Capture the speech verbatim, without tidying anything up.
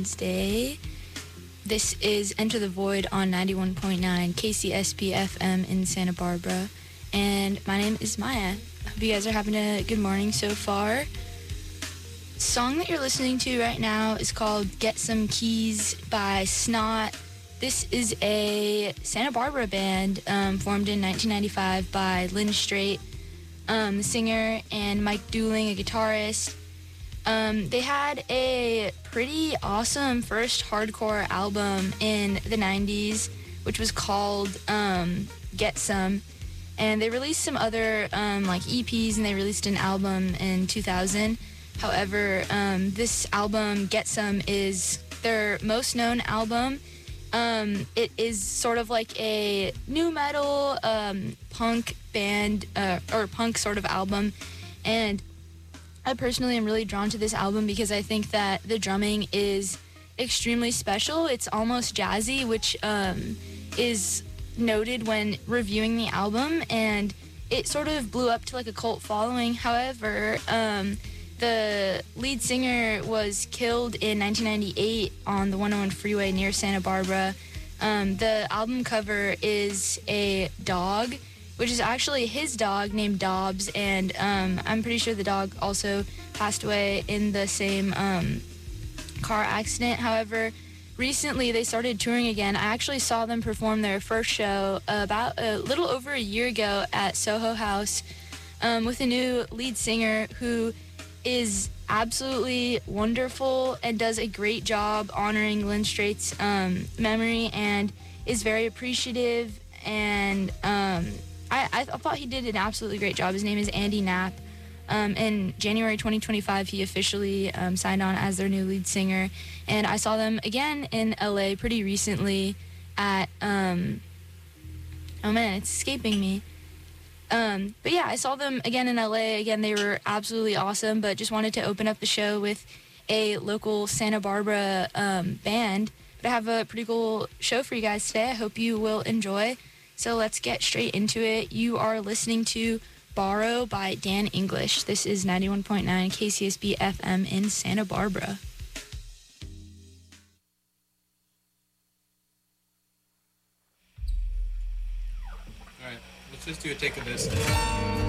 Wednesday. This is Enter the Void on ninety-one point nine K C S B F M in Santa Barbara. And my name is Maya. Hope you guys are having a good morning so far. Song that you're listening to right now is called Get Some Keys by Snot. This is a Santa Barbara band um, formed in nineteen ninety-five by Lynn Straight, um, the singer, and Mike Dooling, a guitarist. Um, they had a pretty awesome first hardcore album in the nineties, which was called um, Get Some. And they released some other um, like E Ps, and they released an album in two thousand. However, um, this album, Get Some, is their most known album. Um, it is sort of like a new metal um, punk band, uh, or punk sort of album. And I personally am really drawn to this album because I think that the drumming is extremely special. It's almost jazzy, which um, is noted when reviewing the album, and it sort of blew up to like a cult following. However, um, the lead singer was killed in nineteen ninety-eight on the one oh one freeway near Santa Barbara. Um, the album cover is a dog, which is actually his dog named Dobbs, and um, I'm pretty sure the dog also passed away in the same um, car accident. However, recently they started touring again. I actually saw them perform their first show about a little over a year ago at Soho House um, with a new lead singer who is absolutely wonderful and does a great job honoring Lynn Straight's um, memory, and is very appreciative, and um, I, I thought he did an absolutely great job. His name is Andy Knapp. Um, in January twenty twenty-five, he officially um, signed on as their new lead singer. And I saw them again in L A pretty recently at, um, oh man, it's escaping me. Um, but yeah, I saw them again in L A. Again, they were absolutely awesome, but just wanted to open up the show with a local Santa Barbara um, band. But I have a pretty cool show for you guys today. I hope you will enjoy. So let's get straight into it. You are listening to Borrow by Dan English. This is ninety-one point nine K C S B F M in Santa Barbara. All right, let's just do a take of this.